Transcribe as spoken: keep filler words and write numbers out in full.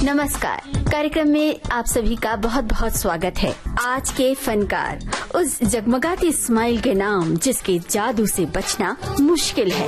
नमस्कार। कार्यक्रम में आप सभी का बहुत बहुत स्वागत है। आज के फनकार उस जगमगाती स्माइल के नाम जिसके जादू से बचना मुश्किल है।